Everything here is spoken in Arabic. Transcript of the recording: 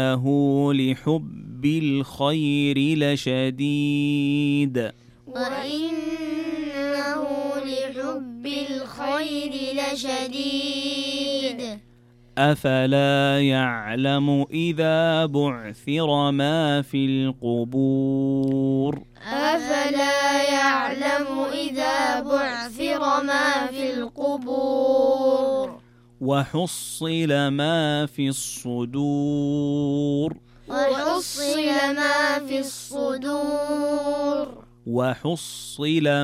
إنه لحب الخير لشديد وإنه لحب الخير لشديد أفلا يعلم إذا بعثر ما في القبور أفلا يعلم إذا بعثر ما في القبور وحصل ما في الصدور وحصل ما في الصدور وحصل